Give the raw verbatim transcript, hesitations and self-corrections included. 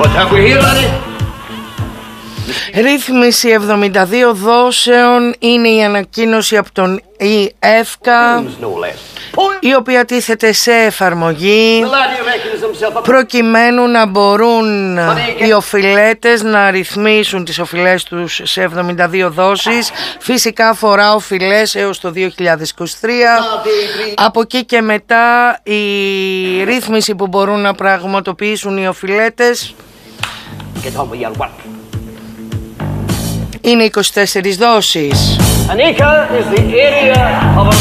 Ρύθμιση εβδομήντα δύο δόσεων είναι η ανακοίνωση από τον ι εφ κέι έι, η οποία τίθεται σε εφαρμογή προκειμένου να μπορούν οι οφειλέτες να ρυθμίσουν τις οφειλές τους σε εβδομήντα δύο δόσεις. Φυσικά αφορά οφειλές έως το δύο χιλιάδες είκοσι τρία. Από εκεί και μετά η ρύθμιση που μπορούν να πραγματοποιήσουν οι οφειλέτες είναι είκοσι τέσσερις δόσεις. An acre is the area of a